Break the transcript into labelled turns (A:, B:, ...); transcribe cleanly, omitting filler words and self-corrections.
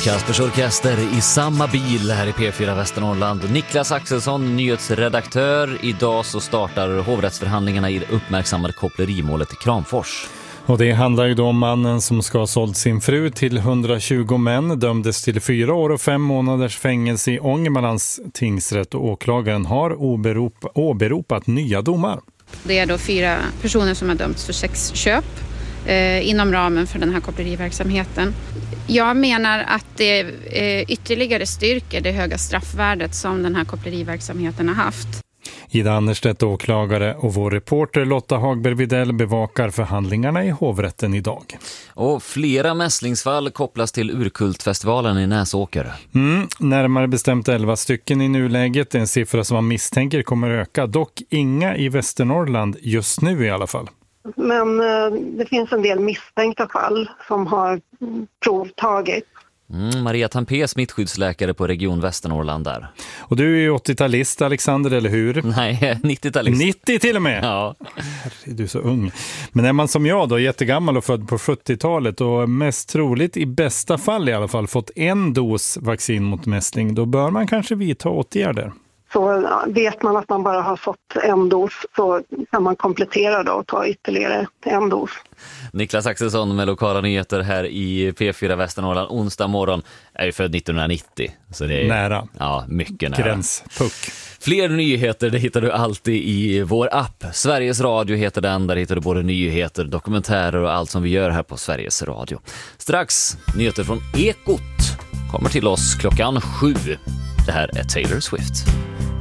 A: Kaspers Orkester i samma bil här i P4 Västernorrland. Niklas Axelsson, nyhetsredaktör. Idag så startar hovrättsförhandlingarna i det uppmärksammade kopplerimålet i Kramfors.
B: Och det handlar ju då om mannen som ska ha sålt sin fru till 120 män, dömdes till 4 år och 5 månaders fängelse i Ångermanlands tingsrätt, och åklagaren har åberopat nya domar.
C: Det är då 4 personer som har dömts för sexköp inom ramen för den här koppleriverksamheten. Jag menar att det ytterligare styrker det höga straffvärdet som den här koppleriverksamheten har haft.
B: Ida Anderstedt, åklagare, och vår reporter Lotta Hagberg-Videll bevakar förhandlingarna i hovrätten idag.
A: Och flera mässlingsfall kopplas till Urkultfestivalen i Näsåker.
B: Närmare bestämt 11 stycken i nuläget. En siffra som man misstänker kommer öka. Dock inga i Västernorrland just nu i alla fall.
D: Men det finns en del misstänkta fall som har provtagit.
A: Maria Tampé, smittskyddsläkare på Region Västernorrland där.
B: Och du är ju 80-talist, Alexander, eller hur?
A: Nej, 90-talist.
B: 90 till och med?
A: Ja.
B: Herre, du är så ung. Men är man som jag då, jättegammal och född på 70-talet och mest troligt, i bästa fall i alla fall, fått en dos vaccin mot mässling, då bör man kanske vidta åtgärder.
D: Så vet man att man bara har fått en dos, så kan man komplettera då och ta ytterligare en dos.
A: Niklas Axelsson med lokala nyheter här i P4 Västernorrland. Onsdag morgon, är ju född 1990. Så det är
B: nära.
A: Ja, mycket nära.
B: Gränspuck.
A: Fler nyheter, det hittar du alltid i vår app. Sveriges Radio heter den, där hittar du både nyheter, dokumentärer och allt som vi gör här på Sveriges Radio. Strax nyheter från Ekot kommer till oss klockan 7. Det här är Taylor Swift.